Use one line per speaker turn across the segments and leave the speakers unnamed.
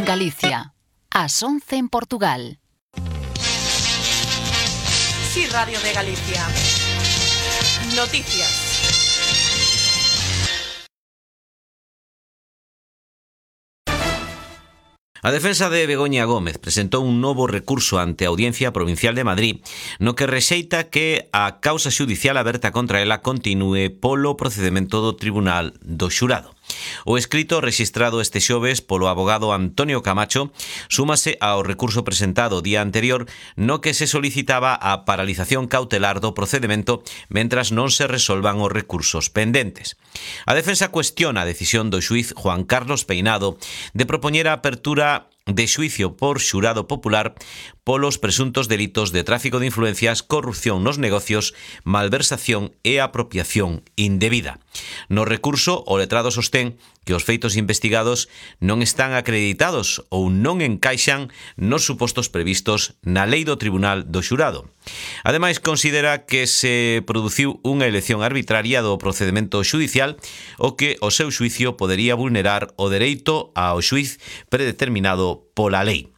Galicia, ás 11 en Portugal.
Sí, Radio de Galicia. Noticias.
A defensa de Begoña Gómez presentou un novo recurso ante a Audiencia Provincial de Madrid no que rexeita que a causa xudicial aberta contra ela continúe polo procedemento do Tribunal do Xurado. O escrito rexistrado este xoves polo abogado Antonio Camacho súmase ao recurso presentado o día anterior no que se solicitaba a paralización cautelar do procedemento mentras non se resolvan os recursos pendentes. A defensa cuestiona a decisión do xuiz Juan Carlos Peinado de propoñer a apertura de xuicio por xurado popular polos presuntos delitos de tráfico de influencias, corrupción nos negocios, malversación e apropiación indebida. No recurso, o letrado sostén que os feitos investigados non están acreditados ou non encaixan nos supostos previstos na lei do Tribunal do Xurado. Ademais, considera que se produciu unha elección arbitraria do procedemento xudicial o que o seu xuicio podería vulnerar o dereito ao xuiz predeterminado pola lei.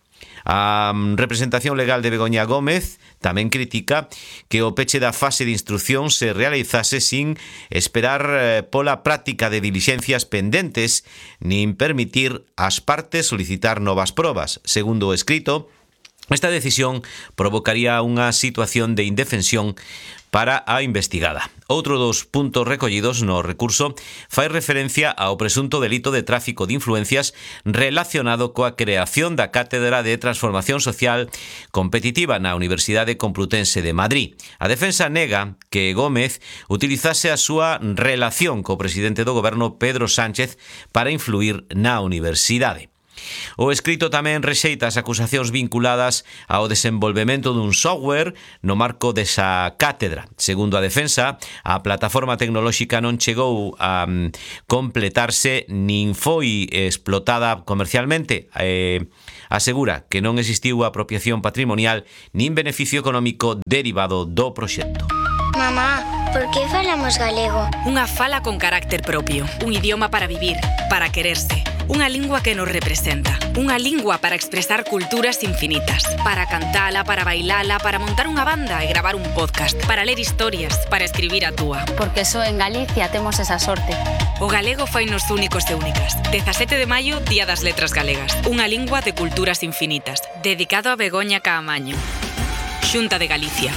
A representación legal de Begoña Gómez tamén critica que o peche da fase de instrucción se realizase sin esperar pola práctica de dilixencias pendentes nin permitir ás partes solicitar novas probas. Segundo o escrito, esta decisión provocaría unha situación de indefensión para a investigada. Outro dos puntos recollidos no recurso fai referencia ao presunto delito de tráfico de influencias relacionado coa creación da Cátedra de Transformación Social Competitiva na Universidade Complutense de Madrid. A defensa nega que Gómez utilizase a súa relación co presidente do goberno Pedro Sánchez para influir na universidade. O escrito tamén rexeita as acusacións vinculadas ao desenvolvemento dun software no marco desa cátedra. Segundo a defensa, a plataforma tecnolóxica non chegou a completarse nin foi explotada comercialmente. Asegura que non existiu apropiación patrimonial nin beneficio económico derivado do proxecto.
Mamá, por que falamos galego?
Unha fala con carácter propio, un idioma para vivir, para quererse. Unha lingua que nos representa, unha lingua para expresar culturas infinitas, para cantala, para bailala, para montar unha banda e gravar un podcast, para ler historias, para escribir a túa.
Porque só en Galicia temos esa sorte.
O galego fainos únicos e únicas. 17 de maio, Día das Letras Galegas. Unha lingua de culturas infinitas. Dedicado a Begoña Caamaño. Xunta de Galicia.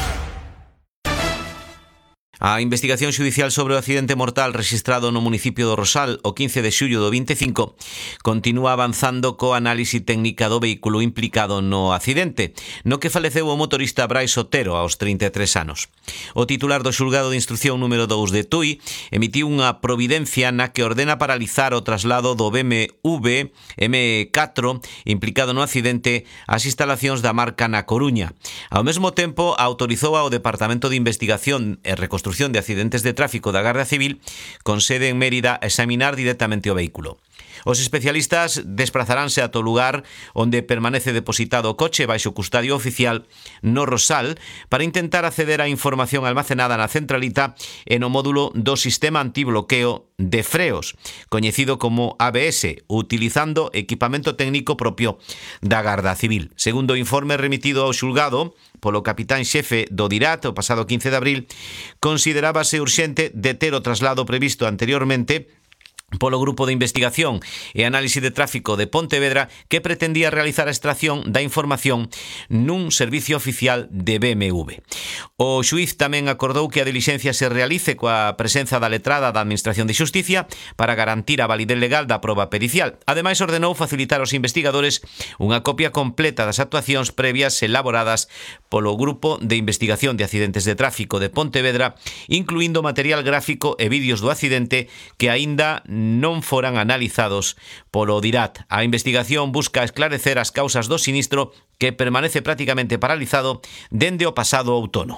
A investigación xudicial sobre o accidente mortal rexistrado no municipio do Rosal o 15 de xullo do 25 continúa avanzando coa análise técnica do vehículo implicado no accidente, no que faleceu o motorista Brais Otero aos 33 anos. O titular do xulgado de instrucción número 2 de Tui emitiu unha providencia na que ordena paralizar o traslado do BMW M4 implicado no accidente ás instalacións da marca na Coruña. Ao mesmo tempo, autorizou ao Departamento de Investigación e Reconstrucción de Accidentes de Tráfico da Garda Civil con sede en Mérida a examinar directamente o vehículo. Os especialistas desplazaránse ata o lugar onde permanece depositado o coche baixo custodia oficial no Rosal para intentar acceder á información almacenada na centralita e no módulo do sistema antibloqueo de freos, coñecido como ABS, utilizando equipamento técnico propio da Garda Civil. Segundo o informe remitido ao xulgado polo capitán xefe do DIRAT o pasado 15 de abril, considerábase urxente deter o traslado previsto anteriormente polo Grupo de Investigación e Análise de Tráfico de Pontevedra que pretendía realizar a extracción da información nun servicio oficial de BMW. O xuiz tamén acordou que a dilixencia se realice coa presenza da letrada da Administración de Xusticia para garantir a validez legal da proba pericial. Ademais, ordenou facilitar aos investigadores unha copia completa das actuacións previas elaboradas polo Grupo de Investigación de Accidentes de Tráfico de Pontevedra, incluindo material gráfico e vídeos do accidente que aínda non foran analizados polo DIRAT. A investigación busca esclarecer as causas do sinistro que permanece prácticamente paralizado dende o pasado outono.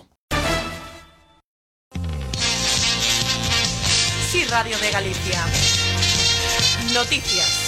Sí, Radio de Galicia. Noticias.